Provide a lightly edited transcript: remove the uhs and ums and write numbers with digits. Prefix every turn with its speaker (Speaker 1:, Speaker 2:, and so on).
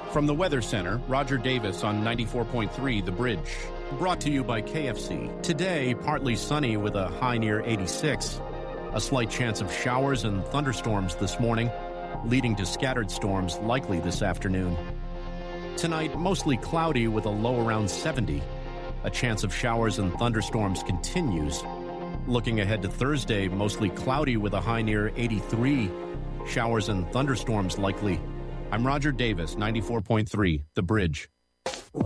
Speaker 1: From the Weather Center, Roger Davis on 94.3 The Bridge. Brought to you by KFC. Today, partly sunny with a high near 86. A slight chance of showers and thunderstorms this morning, leading to scattered storms likely this afternoon. Tonight, mostly cloudy with a low around 70. A chance of showers and thunderstorms continues. Looking ahead to Thursday, mostly cloudy with a high near 83. Showers and thunderstorms likely. I'm Roger Davis, 94.3 The Bridge.